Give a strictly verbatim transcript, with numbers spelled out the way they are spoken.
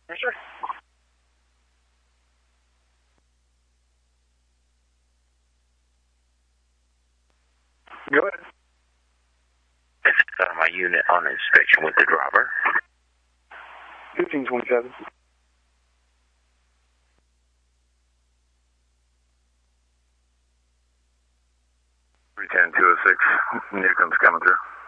Yes, sir. Go ahead. Uh, my unit on inspection with the driver. fifteen twenty-seven. three ten two oh six. Newcomb's coming through.